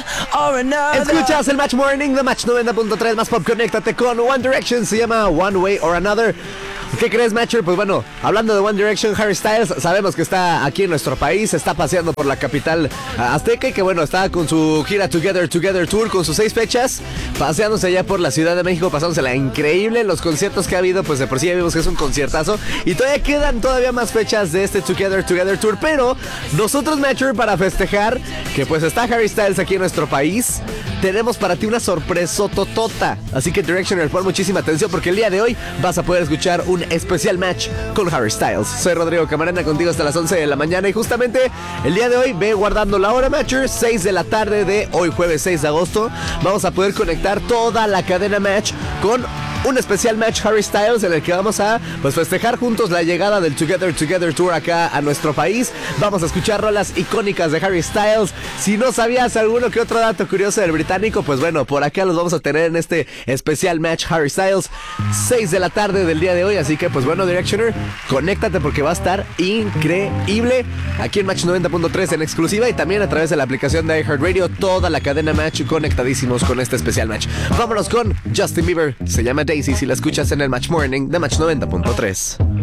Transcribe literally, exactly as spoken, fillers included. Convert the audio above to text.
or another. Escuchas el Match Morning de Match noventa punto tres más pop. Conéctate con One Direction. Se llama One Way or Another. ¿Qué crees, Matcher? Pues bueno, hablando de One Direction, Harry Styles, sabemos que está aquí en nuestro país, está paseando por la capital azteca y que bueno, está con su gira Together Together Tour con sus seis fechas, paseándose allá por la Ciudad de México, pasándosela increíble. Los conciertos que ha habido, pues de por sí ya vimos que es un conciertazo y todavía quedan todavía más fechas de este Together Together Tour, pero nosotros, Matcher, para festejar que pues está Harry Styles aquí en nuestro país, tenemos para ti una sorpresa totota. Así que Directioner, pon muchísima atención porque el día de hoy vas a poder escuchar un especial match con Harry Styles. Soy Rodrigo Camarena, contigo hasta las once de la mañana y justamente el día de hoy, ve guardando la hora, Matcher, seis de la tarde de hoy jueves seis de agosto, vamos a poder conectar toda la cadena Match con un especial match Harry Styles en el que vamos a pues festejar juntos la llegada del Together Together Tour acá a nuestro país. Vamos a escuchar rolas icónicas de Harry Styles. Si no sabías alguno que otro dato curioso del británico, pues bueno, por acá los vamos a tener en este especial match Harry Styles, seis de la tarde del día de hoy. Así que pues bueno, Directioner, conéctate porque va a estar increíble aquí en Match noventa punto tres en exclusiva y también a través de la aplicación de iHeartRadio, toda la cadena Match conectadísimos con este especial match. Vámonos con Justin Bieber, se llama Daisy, si la escuchas en el Match Morning de Match noventa punto tres.